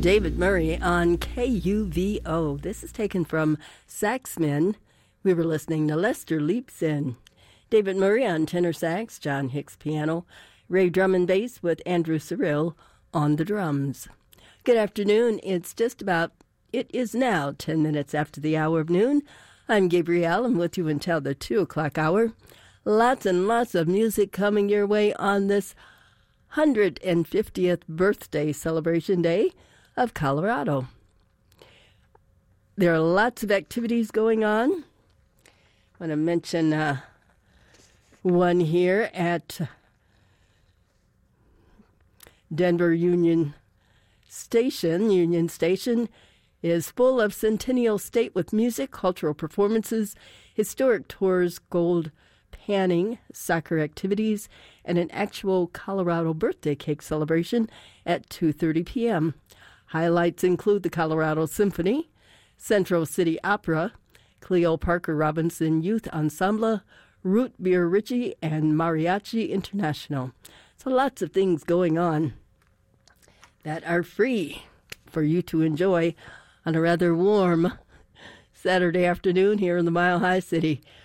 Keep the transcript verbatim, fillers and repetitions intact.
David Murray on K U V O. This is taken from Saxmen. We were listening to Lester Leaps In. David Murray on tenor sax, John Hicks piano, Ray drum and bass with Andrew Cyril on the drums. Good afternoon. It's just about, it is now ten minutes after the hour of noon. I'm Gabrielle. I'm with you until the two o'clock hour. Lots and lots of music coming your way on this one hundred fiftieth birthday celebration day of Colorado. There are lots of activities going on. I want to mention uh, one here at Denver Union Station. Union Station is full of Centennial State with music, cultural performances, historic tours, gold panning, soccer activities, and an actual Colorado birthday cake celebration at two thirty p.m. Highlights include the Colorado Symphony, Central City Opera, Cleo Parker Robinson Youth Ensemble, Root Beer Ritchie, and Mariachi International. So lots of things going on that are free for you to enjoy on a rather warm Saturday afternoon here in the Mile High City.